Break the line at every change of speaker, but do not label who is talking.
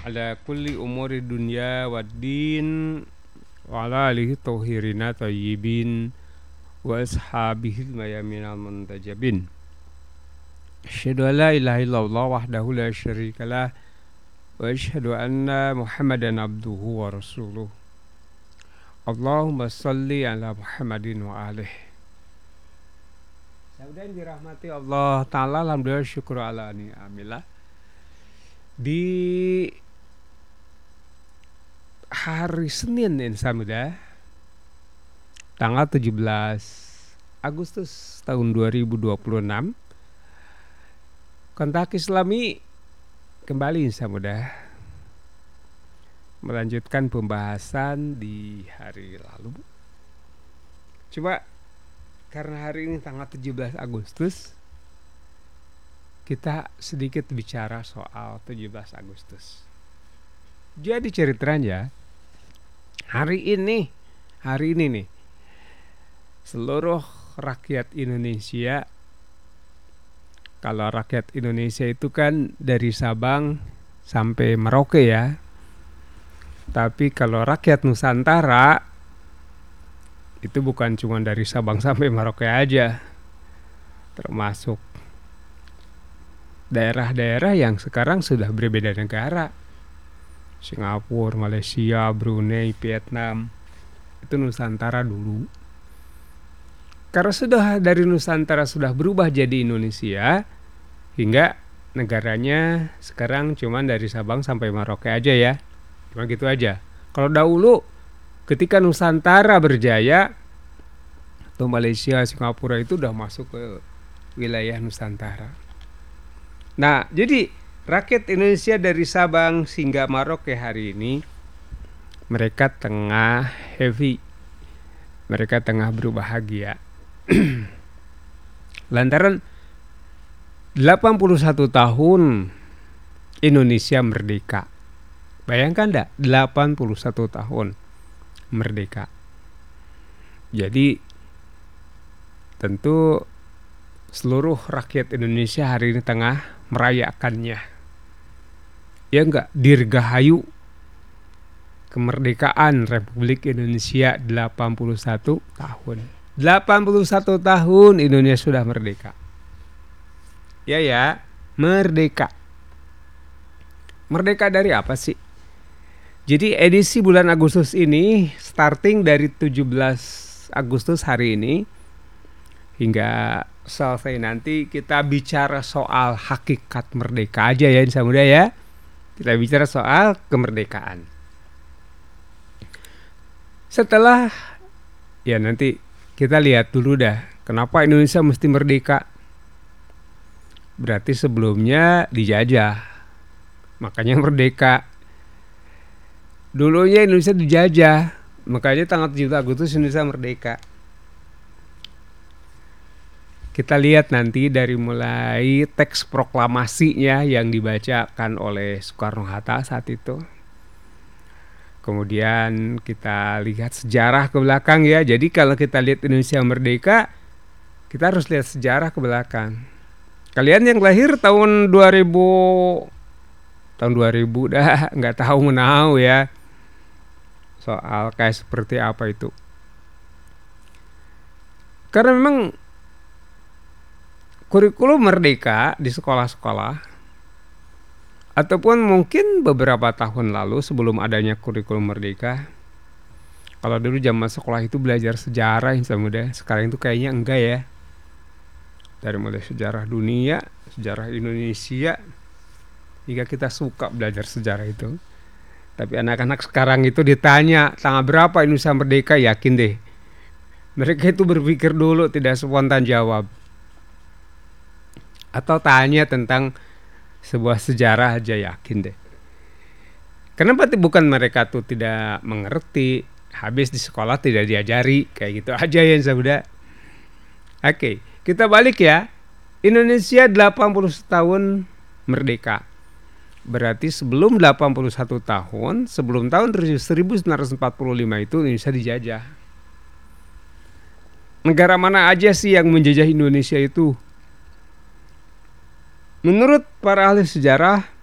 ala kulli umuri dunya waddin wa ala alihi tauhirina tayyibin wa ashabihi mayaminal muntajabin. Asyhadu an la ilaha illallah wahdahu la syarikalah wa asyhadu anna Muhammadan abduhu wa rasuluh. Allahumma salli ala Muhammadin wa alihi. Saudara yang dirahmati Allah Ta'ala, alhamdulillah syukur ala ni'amillah. Di hari Senin insya Allah tanggal 17 Agustus tahun 2026, Kontak Islami kembali insya Allah melanjutkan pembahasan di hari lalu. Coba karena hari ini tanggal 17 Agustus, kita sedikit bicara soal 17 Agustus. Jadi ceritanya hari ini nih, seluruh rakyat Indonesia, kalau rakyat Indonesia itu kan dari Sabang sampai Merauke ya. Tapi kalau rakyat Nusantara itu bukan cuma dari Sabang sampai Merauke aja, termasuk daerah-daerah yang sekarang sudah berbeda negara. Singapura, Malaysia, Brunei, Vietnam, itu Nusantara dulu. Karena sudah dari Nusantara sudah berubah jadi Indonesia, hingga negaranya sekarang cuma dari Sabang sampai Merauke aja ya. Cuma gitu aja. Kalau dahulu ketika Nusantara berjaya, atau Malaysia, Singapura itu udah masuk ke wilayah Nusantara. Nah, jadi rakyat Indonesia dari Sabang hingga Merauke hari ini, mereka tengah happy, mereka tengah berbahagia. Lantaran 81 tahun Indonesia merdeka. Bayangkan enggak, 81 tahun merdeka. Jadi tentu seluruh rakyat Indonesia hari ini tengah merayakannya. Ya enggak, dirgahayu kemerdekaan Republik Indonesia 81 tahun. 81 tahun Indonesia sudah merdeka. Ya, merdeka. Merdeka dari apa sih? Jadi edisi bulan Agustus ini, starting dari 17 Agustus hari ini hingga selesai nanti, kita bicara soal hakikat merdeka aja ya insya Allah ya. Kita bicara soal kemerdekaan. Setelah ya nanti kita lihat dulu dah, kenapa Indonesia mesti merdeka. Berarti sebelumnya dijajah, makanya merdeka. Dulunya Indonesia dijajah, makanya tanggal 7 Agustus Indonesia merdeka. Kita lihat nanti dari mulai teks proklamasinya yang dibacakan oleh Soekarno-Hatta saat itu. Kemudian kita lihat sejarah ke belakang ya. Jadi kalau kita lihat Indonesia merdeka, kita harus lihat sejarah ke belakang. Kalian yang lahir tahun 2000 dah nggak tahu menau ya soal kayak seperti apa itu. Karena memang kurikulum merdeka di sekolah-sekolah, ataupun mungkin beberapa tahun lalu sebelum adanya kurikulum merdeka, kalau dulu zaman sekolah itu belajar sejarah insya Allah, sekarang itu kayaknya enggak ya. Dari mulai sejarah dunia, sejarah Indonesia, hingga kita suka belajar sejarah itu. Tapi anak-anak sekarang itu ditanya tanggal berapa Indonesia merdeka, yakin deh mereka itu berpikir dulu, tidak spontan jawab. Atau tanya tentang sebuah sejarah aja yakin deh. Kenapa bukan mereka tuh tidak mengerti, habis di sekolah tidak diajari, kayak gitu aja ya saudara. Oke, kita balik ya. Indonesia 80 tahun merdeka. Berarti sebelum 81 tahun, sebelum tahun 1945 itu Indonesia dijajah. Negara mana aja sih yang menjajah Indonesia itu? Menurut para ahli sejarah,